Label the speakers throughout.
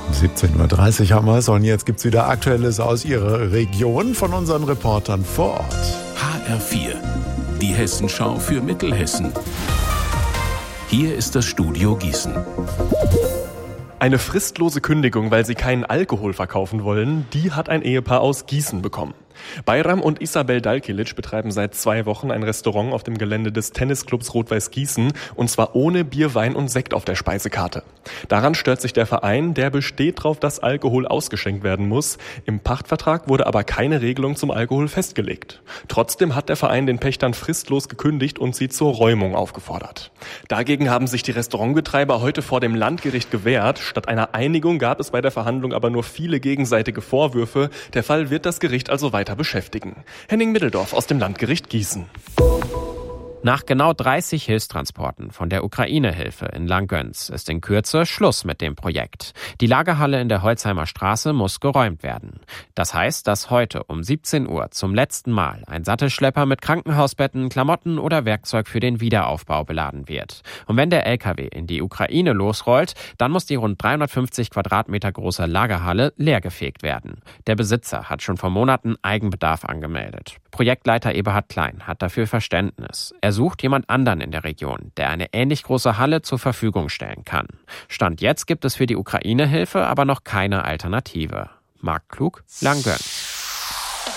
Speaker 1: 17:30 Uhr haben wir es und jetzt gibt's wieder Aktuelles aus Ihrer Region von unseren Reportern vor Ort.
Speaker 2: HR4, die Hessenschau für Mittelhessen. Hier ist das Studio Gießen.
Speaker 3: Eine fristlose Kündigung, weil sie keinen Alkohol verkaufen wollen, die hat ein Ehepaar aus Gießen bekommen. Bayram und Isabel Dalkilic betreiben seit 2 Wochen ein Restaurant auf dem Gelände des Tennisclubs Rot-Weiß Gießen und zwar ohne Bier, Wein und Sekt auf der Speisekarte. Daran stört sich der Verein, der besteht darauf, dass Alkohol ausgeschenkt werden muss. Im Pachtvertrag wurde aber keine Regelung zum Alkohol festgelegt. Trotzdem hat der Verein den Pächtern fristlos gekündigt und sie zur Räumung aufgefordert. Dagegen haben sich die Restaurantbetreiber heute vor dem Landgericht gewehrt. Statt einer Einigung gab es bei der Verhandlung aber nur viele gegenseitige Vorwürfe. Der Fall wird das Gericht also weiter beschäftigen. Henning Middeldorf aus dem Landgericht Gießen.
Speaker 4: Nach genau 30 Hilfstransporten von der Ukraine-Hilfe in Langgöns ist in Kürze Schluss mit dem Projekt. Die Lagerhalle in der Holzheimer Straße muss geräumt werden. Das heißt, dass heute um 17 Uhr zum letzten Mal ein Sattelschlepper mit Krankenhausbetten, Klamotten oder Werkzeug für den Wiederaufbau beladen wird. Und wenn der LKW in die Ukraine losrollt, dann muss die rund 350 Quadratmeter große Lagerhalle leergefegt werden. Der Besitzer hat schon vor Monaten Eigenbedarf angemeldet. Projektleiter Eberhard Klein hat dafür Verständnis. Er sucht jemand anderen in der Region, der eine ähnlich große Halle zur Verfügung stellen kann. Stand jetzt gibt es für die Ukraine-Hilfe aber noch keine Alternative. Marc Klug, Langgöns.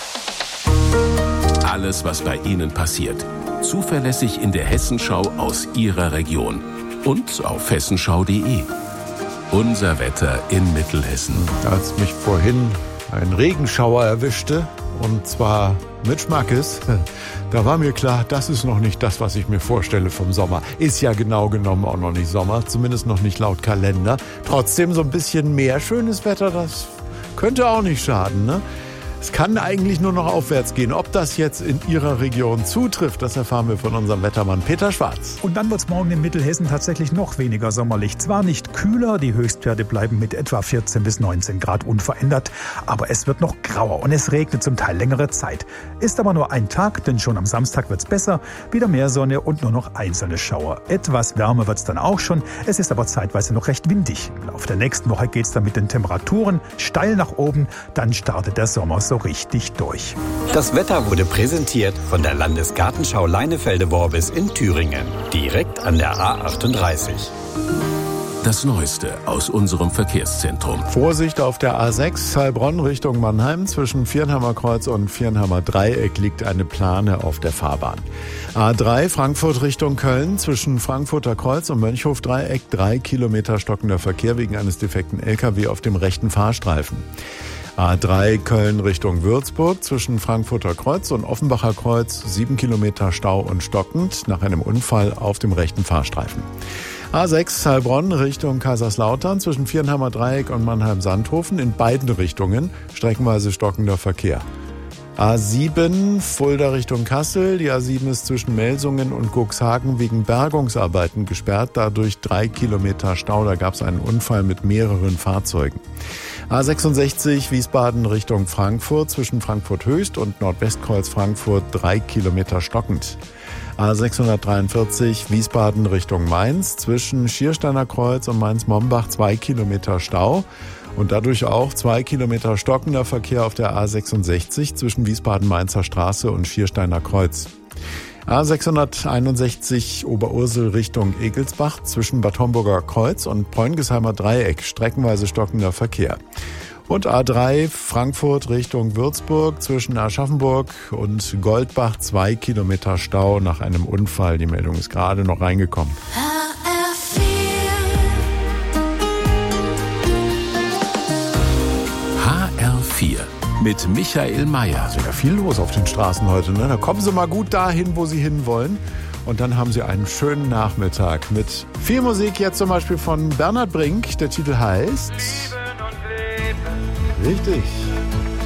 Speaker 2: Alles, was bei Ihnen passiert, zuverlässig in der Hessenschau aus Ihrer Region und auf hessenschau.de. Unser Wetter in Mittelhessen.
Speaker 1: Als mich vorhin ein Regenschauer erwischte, und zwar mit Schmackes, da war mir klar, das ist noch nicht das, was ich mir vorstelle vom Sommer. Ist ja genau genommen auch noch nicht Sommer, zumindest noch nicht laut Kalender. Trotzdem so ein bisschen mehr schönes Wetter, das könnte auch nicht schaden, ne? Es kann eigentlich nur noch aufwärts gehen. Ob das jetzt in Ihrer Region zutrifft, das erfahren wir von unserem Wettermann Peter Schwarz.
Speaker 5: Und dann wird es morgen in Mittelhessen tatsächlich noch weniger sommerlich. Zwar nicht kühler, die Höchstwerte bleiben mit etwa 14 bis 19 Grad unverändert, aber es wird noch grauer und es regnet zum Teil längere Zeit. Ist aber nur ein Tag, denn schon am Samstag wird es besser, wieder mehr Sonne und nur noch einzelne Schauer. Etwas wärmer wird es dann auch schon, es ist aber zeitweise noch recht windig. Im Laufe der nächsten Woche geht es dann mit den Temperaturen steil nach oben, dann startet der Sommer so richtig durch.
Speaker 6: Das Wetter wurde präsentiert von der Landesgartenschau Leinefelde-Worbis in Thüringen, direkt an der A38.
Speaker 2: Das Neueste aus unserem Verkehrszentrum.
Speaker 1: Vorsicht auf der A6 Heilbronn Richtung Mannheim. Zwischen Viernheimer Kreuz und Viernheimer Dreieck liegt eine Plane auf der Fahrbahn. A3 Frankfurt Richtung Köln. Zwischen Frankfurter Kreuz und Mönchhof Dreieck 3 Kilometer stockender Verkehr wegen eines defekten LKW auf dem rechten Fahrstreifen. A3 Köln Richtung Würzburg zwischen Frankfurter Kreuz und Offenbacher Kreuz 7 Kilometer Stau und stockend nach einem Unfall auf dem rechten Fahrstreifen. A6 Heilbronn Richtung Kaiserslautern zwischen Viernheimer Dreieck und Mannheim-Sandhofen in beiden Richtungen streckenweise stockender Verkehr. A7 Fulda Richtung Kassel. Die A7 ist zwischen Melsungen und Cuxhagen wegen Bergungsarbeiten gesperrt. Dadurch 3 Kilometer Stau. Da gab es einen Unfall mit mehreren Fahrzeugen. A66 Wiesbaden Richtung Frankfurt zwischen Frankfurt Höchst und Nordwestkreuz Frankfurt 3 Kilometer stockend. A643 Wiesbaden Richtung Mainz zwischen Schiersteiner Kreuz und Mainz-Mombach 2 Kilometer Stau. Und dadurch auch 2 Kilometer stockender Verkehr auf der A66 zwischen Wiesbaden-Mainzer Straße und Schiersteiner Kreuz. A661 Oberursel Richtung Egelsbach zwischen Bad Homburger Kreuz und Preungesheimer Dreieck streckenweise stockender Verkehr. Und A3 Frankfurt Richtung Würzburg zwischen Aschaffenburg und Goldbach 2 Kilometer Stau nach einem Unfall. Die Meldung ist gerade noch reingekommen.
Speaker 2: HR4 mit Michael Mayer.
Speaker 1: Also ja, viel los auf den Straßen heute, ne? Da kommen Sie mal gut dahin, wo Sie hinwollen. Und dann haben Sie einen schönen Nachmittag mit viel Musik. Jetzt zum Beispiel von Bernhard Brink. Der Titel heißt...
Speaker 7: Lieben und Leben.
Speaker 1: Richtig.